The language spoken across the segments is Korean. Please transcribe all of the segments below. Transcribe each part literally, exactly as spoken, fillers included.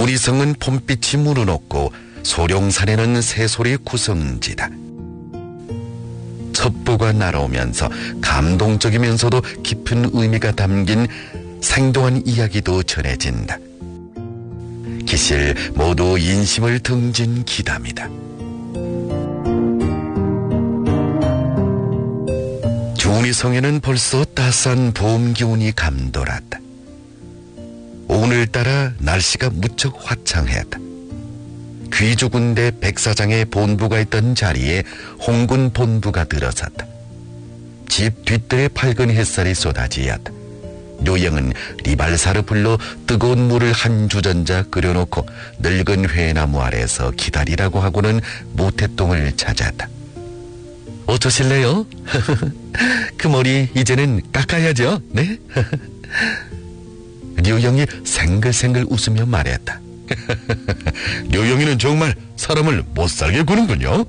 주운이성은 봄빛이 물어놓고 소룡산에는 새소리 구성지다. 첩보가 날아오면서 감동적이면서도 깊은 의미가 담긴 생동한 이야기도 전해진다. 기실 모두 인심을 등진 기담이다. 주운이성에는 벌써 따스한 봄 기운이 감돌았다. 오늘따라 날씨가 무척 화창했다. 귀주군대 백사장의 본부가 있던 자리에 홍군 본부가 들어섰다. 집 뒷뜰에 밝은 햇살이 쏟아지었다. 료영은 리발사를 불러 뜨거운 물을 한 주전자 끓여놓고 늙은 회나무 아래서 기다리라고 하고는 모태똥을 찾았다. 어쩌실래요? 그 머리 이제는 깎아야죠. 네? 료영이 생글생글 웃으며 말했다. 료영이는 정말 사람을 못살게 구는군요.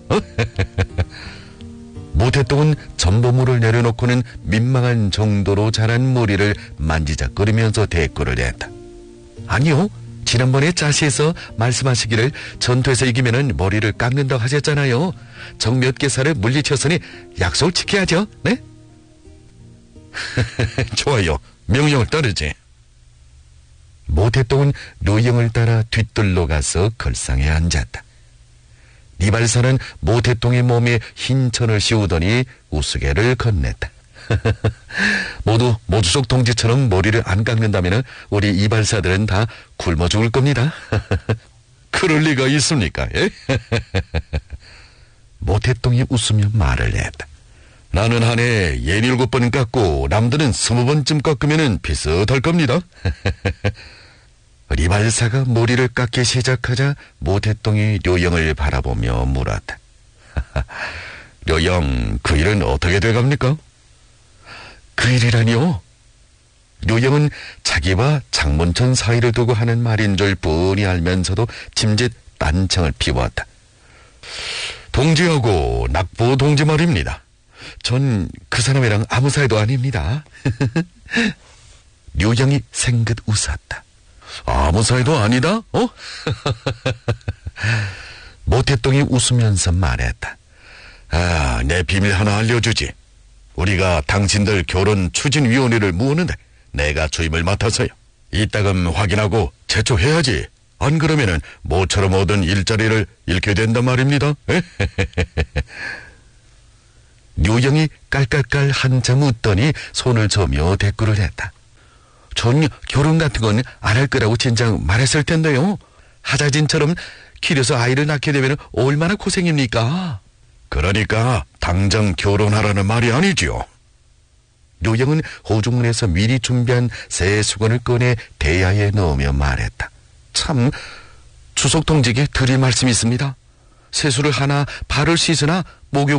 모태똥은 전보물을 내려놓고는 민망한 정도로 자란 머리를 만지작거리면서 대꾸를 했다. 아니요, 지난번에 짜시에서 말씀하시기를 전투에서 이기면은 머리를 깎는다고 하셨잖아요. 적 몇 개 살을 물리쳤으니 약속을 지켜야죠. 네? 좋아요, 명령을 따르지. 모태똥은 료영을 따라 뒷뜰로 가서 걸상에 앉았다. 리발사는 모태똥의 몸에 흰 천을 씌우더니 우스개를 건넸다. 모두 모주속 동지처럼 머리를 안 깎는다면 우리 이발사들은 다 굶어 죽을 겁니다. 그럴 리가 있습니까? 모태똥이 웃으며 말을 했다. 나는 한 해 예닐곱 번 깎고 남들은 스무 번쯤 깎으면 비슷할 겁니다. 리발사가 머리를 깎기 시작하자 모태똥이 료영을 바라보며 물었다. 료영, 그 일은 어떻게 돼갑니까? 그 일이라니요? 료영은 자기와 장문천 사이를 두고 하는 말인 줄 뻔히 알면서도 짐짓 딴청을 피웠다. 동지하고 낙보 동지 말입니다. 전 그 사람이랑 아무 사이도 아닙니다. 료영이 생긋 웃었다. 아무 사이도 아니다? 어? 모태똥이 웃으면서 말했다. 아, 내 비밀 하나 알려주지. 우리가 당신들 결혼 추진위원회를 모으는데 내가 주임을 맡아서요. 이따금 확인하고 제초해야지. 안 그러면은 모처럼 얻은 일자리를 잃게 된단 말입니다. 료영이 깔깔깔 한참 웃더니 손을 저며 대꾸를 했다. 전 결혼 같은 건 안 할 거라고 진작 말했을 텐데요. 하자진처럼 길에서 아이를 낳게 되면 얼마나 고생입니까? 그러니까 당장 결혼하라는 말이 아니지요. 료영은 호중문에서 미리 준비한 새 수건을 꺼내 대야에 넣으며 말했다. 참, 주석 동지에게 드릴 말씀이 있습니다. 세수를 하나 발을 씻으나 목욕